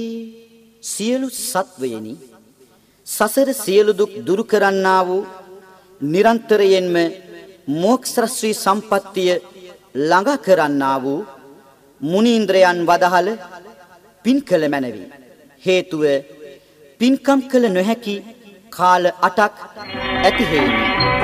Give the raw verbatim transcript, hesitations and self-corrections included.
සියලු සත්වයනි සසර සියලු දුක් දුරු කරන්නා වූ නිරන්තරයෙන්ම මොක්ෂ ශ්‍රී සම්පත්තිය ළඟා කරන්නා වූ මුනීන්ද්‍රයන් වදහල පින් කළ මැනවි. හේතුව පින්කම් කළ නොහැකි කාල අටක් ඇති හේයිනි.